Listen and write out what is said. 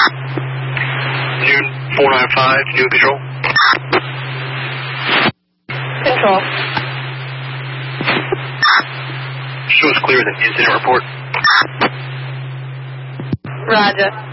Noon 495, new control. Control. Shows clear as an incident report. Roger.